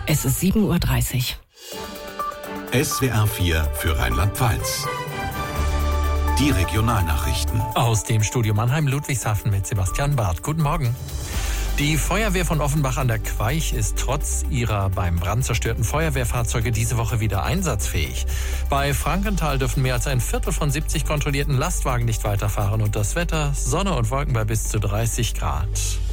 Es ist 7:30 Uhr. SWR 4 für Rheinland-Pfalz. Die Regionalnachrichten. Aus dem Studio Mannheim, Ludwigshafen mit Sebastian Barth. Guten Morgen. Die Feuerwehr von Offenbach an der Queich ist trotz ihrer beim Brand zerstörten Feuerwehrfahrzeuge diese Woche wieder einsatzfähig. Bei Frankenthal dürfen mehr als ein Viertel von 70 kontrollierten Lastwagen nicht weiterfahren und das Wetter Sonne und Wolken bei bis zu 30 Grad.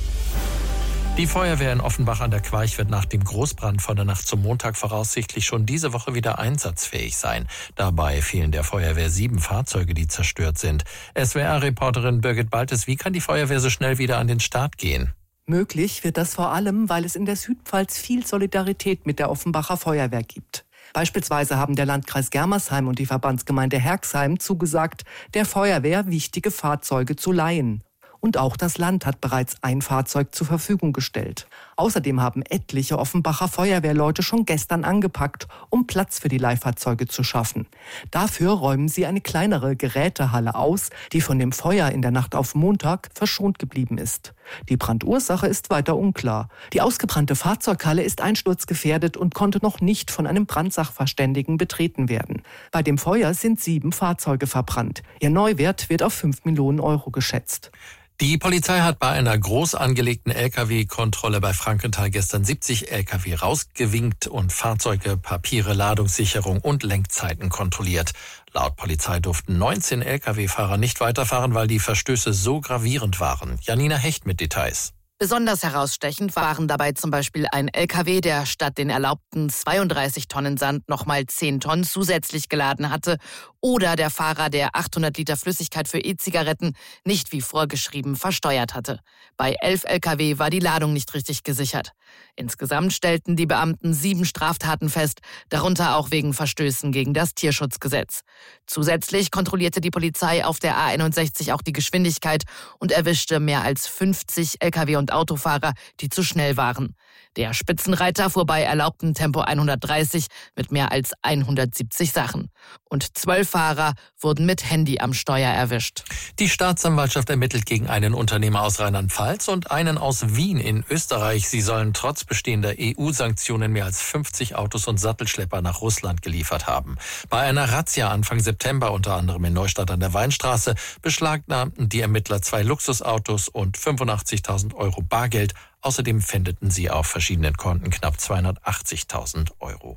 Die Feuerwehr in Offenbach an der Queich wird nach dem Großbrand von der Nacht zum Montag voraussichtlich schon diese Woche wieder einsatzfähig sein. Dabei fehlen der Feuerwehr 7 Fahrzeuge, die zerstört sind. SWR-Reporterin Birgit Baltes, wie kann die Feuerwehr so schnell wieder an den Start gehen? Möglich wird das vor allem, weil es in der Südpfalz viel Solidarität mit der Offenbacher Feuerwehr gibt. Beispielsweise haben der Landkreis Germersheim und die Verbandsgemeinde Herxheim zugesagt, der Feuerwehr wichtige Fahrzeuge zu leihen. Und auch das Land hat bereits ein Fahrzeug zur Verfügung gestellt. Außerdem haben etliche Offenbacher Feuerwehrleute schon gestern angepackt, um Platz für die Leihfahrzeuge zu schaffen. Dafür räumen sie eine kleinere Gerätehalle aus, die von dem Feuer in der Nacht auf Montag verschont geblieben ist. Die Brandursache ist weiter unklar. Die ausgebrannte Fahrzeughalle ist einsturzgefährdet und konnte noch nicht von einem Brandsachverständigen betreten werden. Bei dem Feuer sind 7 Fahrzeuge verbrannt. Ihr Neuwert wird auf 5 Millionen Euro geschätzt. Die Polizei hat bei einer groß angelegten Lkw-Kontrolle bei Frankenthal gestern 70 Lkw rausgewinkt und Fahrzeuge, Papiere, Ladungssicherung und Lenkzeiten kontrolliert. Laut Polizei durften 19 Lkw-Fahrer nicht weiterfahren, weil die Verstöße so gravierend waren. Janina Hecht mit Details. Besonders herausstechend waren dabei zum Beispiel ein LKW, der statt den erlaubten 32 Tonnen Sand nochmal 10 Tonnen zusätzlich geladen hatte, oder der Fahrer, der 800 Liter Flüssigkeit für E-Zigaretten nicht wie vorgeschrieben versteuert hatte. Bei 11 LKW war die Ladung nicht richtig gesichert. Insgesamt stellten die Beamten 7 Straftaten fest, darunter auch wegen Verstößen gegen das Tierschutzgesetz. Zusätzlich kontrollierte die Polizei auf der A61 auch die Geschwindigkeit und erwischte mehr als 50 LKW und Autofahrer, die zu schnell waren. Der Spitzenreiter fuhr bei erlaubtem Tempo 130 mit mehr als 170 Sachen. Und 12 Fahrer wurden mit Handy am Steuer erwischt. Die Staatsanwaltschaft ermittelt gegen einen Unternehmer aus Rheinland-Pfalz und einen aus Wien in Österreich. Sie sollen trotz bestehender EU-Sanktionen mehr als 50 Autos und Sattelschlepper nach Russland geliefert haben. Bei einer Razzia Anfang September, unter anderem in Neustadt an der Weinstraße, beschlagnahmten die Ermittler 2 Luxusautos und 85.000 Euro Bargeld. Außerdem pfändeten sie auf verschiedenen Konten knapp 280.000 Euro.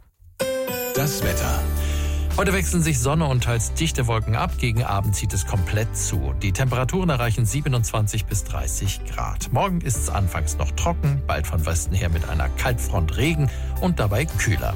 Das Wetter. Heute wechseln sich Sonne und teils dichte Wolken ab. Gegen Abend zieht es komplett zu. Die Temperaturen erreichen 27 bis 30 Grad. Morgen ist es anfangs noch trocken, bald von Westen her mit einer Kaltfront Regen und dabei kühler.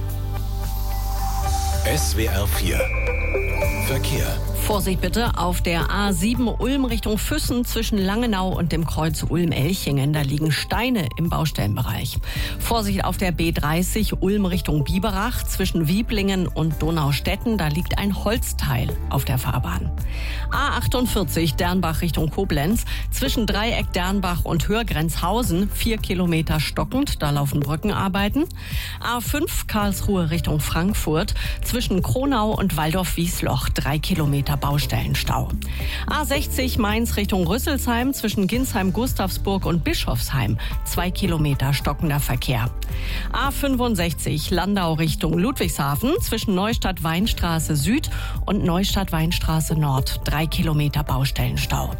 SWR 4 Verkehr. Vorsicht bitte auf der A7 Ulm Richtung Füssen zwischen Langenau und dem Kreuz Ulm-Elchingen. Da liegen Steine im Baustellenbereich. Vorsicht auf der B30 Ulm Richtung Biberach zwischen Wieblingen und Donaustetten. Da liegt ein Holzteil auf der Fahrbahn. A48 Dernbach Richtung Koblenz zwischen Dreieck Dernbach und Hörgrenzhausen 4 Kilometer stockend. Da laufen Brückenarbeiten. A5 Karlsruhe Richtung Frankfurt zwischen Kronau und Waldorf-Wiesloch 3 Kilometer Baustellenstau. A60 Mainz Richtung Rüsselsheim zwischen Ginsheim, Gustavsburg und Bischofsheim 2 Kilometer stockender Verkehr. A65 Landau Richtung Ludwigshafen zwischen Neustadt-Weinstraße Süd und Neustadt-Weinstraße Nord 3 Kilometer Baustellenstau.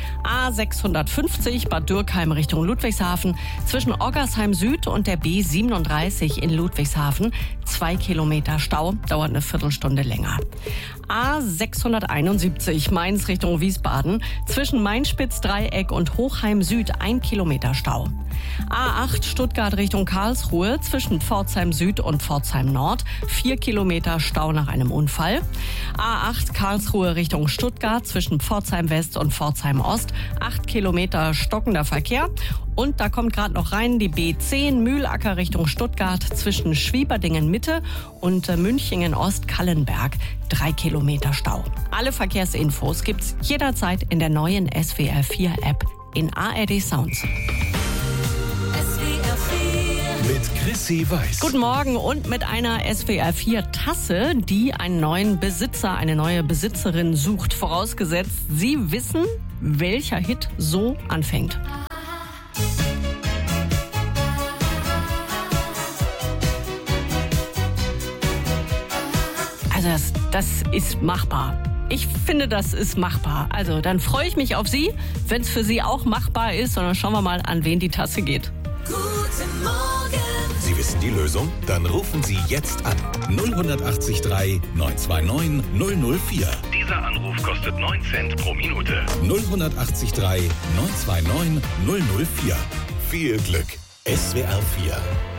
A650 Bad Dürkheim Richtung Ludwigshafen zwischen Oggersheim Süd und der B37 in Ludwigshafen 2 Kilometer Stau, dauert eine Viertelstunde länger. A671 Mainz Richtung Wiesbaden zwischen Mainspitz-Dreieck und Hochheim Süd 1 Kilometer Stau. A8 Stuttgart Richtung Karlsruhe zwischen Pforzheim Süd und Pforzheim Nord 4 Kilometer Stau nach einem Unfall. A8 Karlsruhe Richtung Stuttgart zwischen Pforzheim West und Pforzheim Ost 8 Kilometer stockender Verkehr. Und da kommt gerade noch rein die B10 Mühlacker Richtung Stuttgart zwischen Schwieberdingen Mitte und Münchingen Ost-Kallenberg 3 Kilometer Stau. Alle Verkehrsinfos gibt's jederzeit in der neuen SWR 4 App in ARD Sounds. Mit Chrissy Weiß. Guten Morgen und mit einer SWR 4 Tasse, die einen neuen Besitzer, eine neue Besitzerin sucht. Vorausgesetzt, Sie wissen, welcher Hit so anfängt. Also das ist machbar. Ich finde, das ist machbar. Also dann freue ich mich auf Sie, wenn es für Sie auch machbar ist. Und dann schauen wir mal, an wen die Tasse geht. Guten Morgen. Sie wissen die Lösung? Dann rufen Sie jetzt an. 08039 929 004. Dieser Anruf kostet 9 Cent pro Minute. 08039 929 004. Viel Glück. SWR 4